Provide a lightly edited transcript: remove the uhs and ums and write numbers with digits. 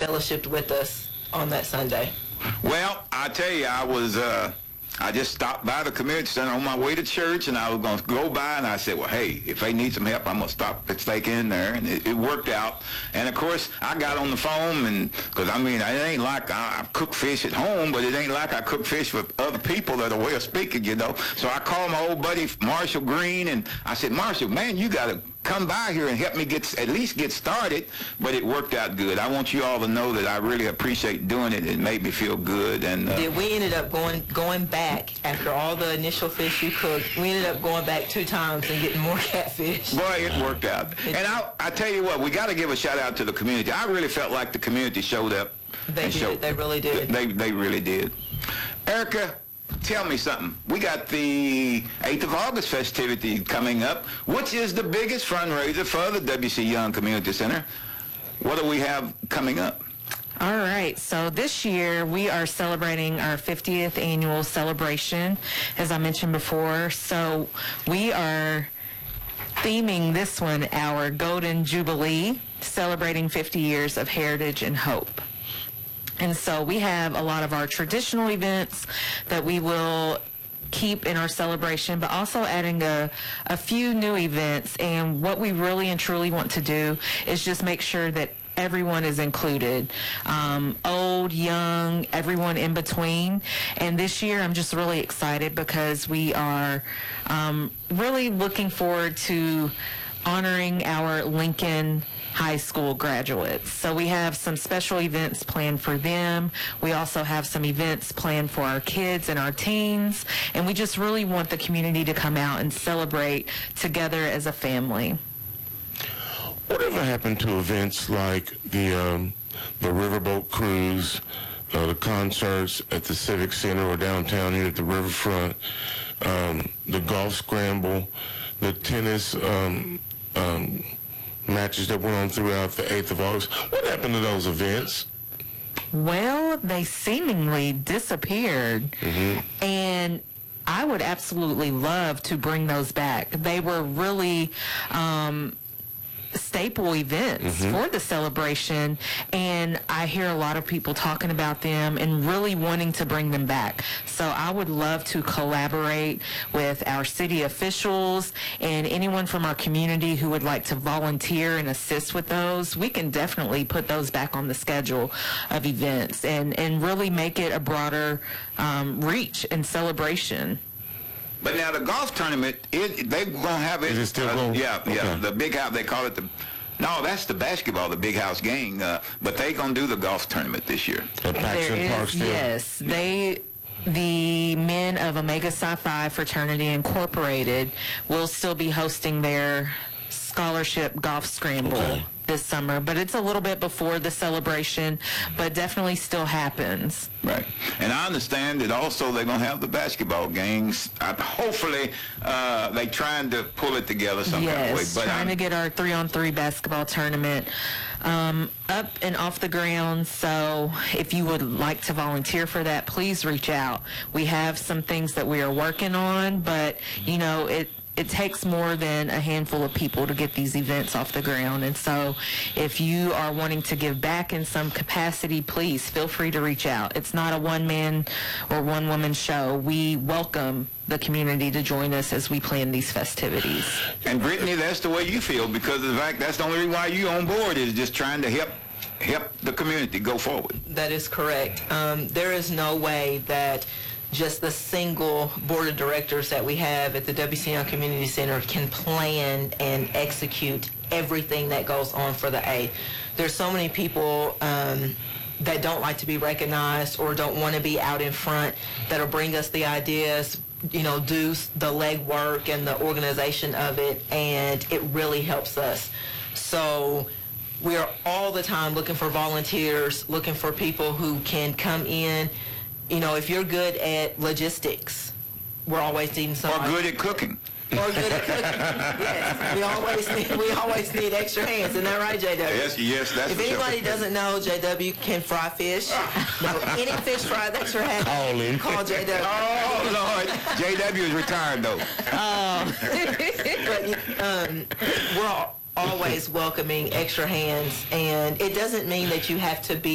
fellowshipped with us on that Sunday. Well, I tell you, I just stopped by the community center on my way to church, and I was going to go by, and I said, well, hey, if they need some help, I'm going to stop and stake in there, and it worked out. And, of course, I got on the phone, and because, I mean, it ain't like I cook fish at home, but it ain't like I cook fish for other people that are way of speaking, you know. So I called my old buddy, Marshall Green, and I said, Marshall, man, you got to come by here and help me at least get started. But it worked out good. I want you all to know that I really appreciate doing it. It made me feel good. And we ended up going back after all the initial fish you cooked. We ended up going back 2 times and getting more catfish. Boy, it worked out. And I tell you what, we got to give a shout out to the community. I really felt like the community showed up. They did. They really did. They really did. Erica, tell me something. We got the 8th of August festivity coming up, which is the biggest fundraiser for the W.C. Young Community Center. What do we have coming up? All right, so this year we are celebrating our 50th annual celebration, as I mentioned before. So we are theming this one our Golden Jubilee, celebrating 50 years of heritage and hope. And so we have a lot of our traditional events that we will keep in our celebration, but also adding a few new events. And what we really and truly want to do is just make sure that everyone is included, old, young, everyone in between. And this year I'm just really excited because we are really looking forward to honoring our Lincoln High School graduates. So we have some special events planned for them. We also have some events planned for our kids and our teens. And we just really want the community to come out and celebrate together as a family. Whatever happened to events like the riverboat cruise, the concerts at the Civic Center or downtown here at the riverfront, the golf scramble, the tennis matches that went on throughout the 8th of August? What happened to those events? Well, they seemingly disappeared. Mm-hmm. And I would absolutely love to bring those back. They were really staple events for the celebration, and I hear a lot of people talking about them and really wanting to bring them back. So I would love to collaborate with our city officials and anyone from our community who would like to volunteer and assist with those. We can definitely put those back on the schedule of events and really make it a broader reach and celebration. But now the golf tournament, they're going to have it. Is it still going? Yeah, okay. yeah. The big house, they call it no, that's the basketball, the big house gang. But they're going to do the golf tournament this year. At Paxton Park still? Yes. The men of Omega Psi Phi Fraternity Incorporated will still be hosting their scholarship golf scramble this summer, but it's a little bit before the celebration, but definitely still happens. Right. And I understand that also they're going to have the basketball games. Hopefully, they're trying to pull it together some kind of way. Yes, But trying to get our 3-on-3 basketball tournament up and off the ground. So if you would like to volunteer for that, please reach out. We have some things that we are working on, but, you know, it takes more than a handful of people to get these events off the ground. And so if you are wanting to give back in some capacity, please feel free to reach out. It's not a one-man or one-woman show. We welcome the community to join us as we plan these festivities. And Brittany, that's the way you feel, because of the fact that's the only reason why you on board is just trying to help the community go forward. That is correct. There is no way that just the single board of directors that we have at the W.C. Young Community Center can plan and execute everything that goes on for the 8th. There's so many people that don't like to be recognized or don't want to be out in front that'll bring us the ideas, you know, do the legwork and the organization of it, and it really helps us. So we are all the time looking for volunteers, looking for people who can come in. You know, if you're good at logistics, we're always needing somebody. Or good at cooking. Or good at cooking. Yes, we always need extra hands. Isn't that right, JW? Yes, that's If for sure. anybody doesn't know, JW can fry fish. No, any fish fry that you're having, call JW. Oh, Lord. JW is retired, though. But we're always welcoming extra hands, and it doesn't mean that you have to be